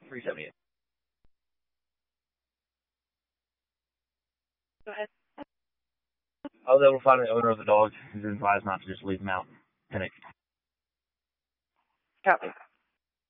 378. Go ahead. I was able to find the owner of the dog. He's advised not to just leave him out. Panic. Copy.